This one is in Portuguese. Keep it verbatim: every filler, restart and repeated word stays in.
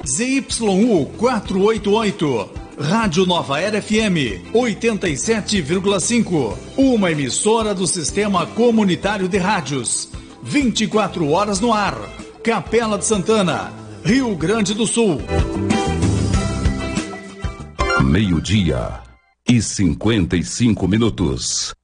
Z Y U quatrocentos e oitenta e oito, Rádio Nova Era F M oitenta e sete vírgula cinco, uma emissora do Sistema Comunitário de Rádios, vinte e quatro horas no ar. Capela de Santana, Rio Grande do Sul. Meio-dia e cinquenta e cinco minutos.